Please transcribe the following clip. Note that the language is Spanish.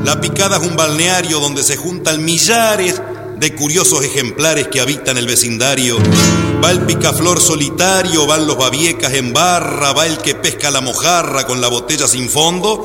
La Picada es un balneario donde se juntan millares de curiosos ejemplares que habitan el vecindario. Va el picaflor solitario, van los babiecas en barra, va el que pesca la mojarra con la botella sin fondo